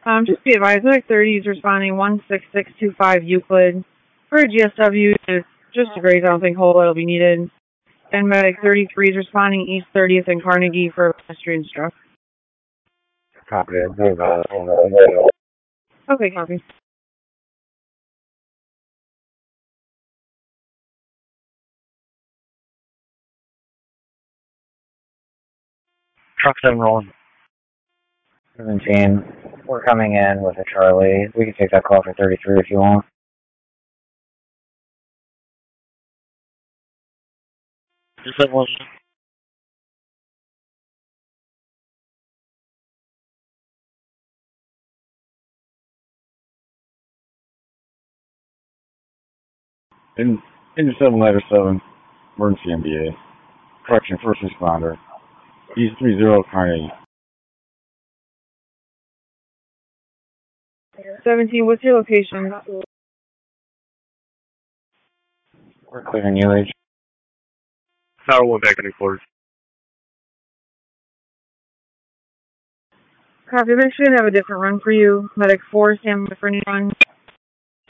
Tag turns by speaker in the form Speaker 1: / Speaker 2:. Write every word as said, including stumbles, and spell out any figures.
Speaker 1: Um, just be advised, Medic thirty is responding one six six two five Euclid. For a G S W, it's just a graze. I don't think whole that'll be needed. And Medic thirty-three is responding East thirtieth and Carnegie for a pedestrian struck.
Speaker 2: Copy that.
Speaker 1: Okay, copy.
Speaker 2: Truck seven rolling. seventeen. We're coming in with a Charlie. We can take that call for thirty-three if you want. Just that one. In, in seven letter seven, emergency M B A. Correction, first responder. East three zero Carnegie.
Speaker 1: seventeen, what's your location?
Speaker 2: We're clearing U H.
Speaker 3: Tower one back in the quarters.
Speaker 1: Copy, I'm actually going to have a different run for you. Medic four, stand by for any run.